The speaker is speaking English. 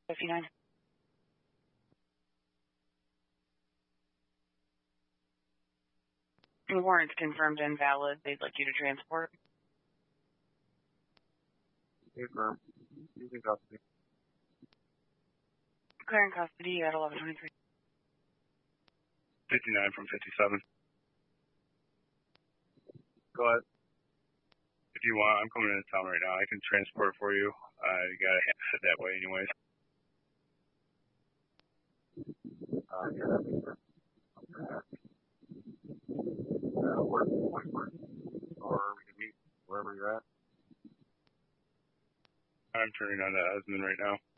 59. The warrant's confirmed and valid. They'd like you to transport. Confirm. You can custody. Clear in custody at 11:23. 59 from 57. Go ahead. If you want, I'm coming into town right now. I can transport it for you. You gotta head that way anyways. Or we can meet wherever you're at. I'm turning on to Esmond right now.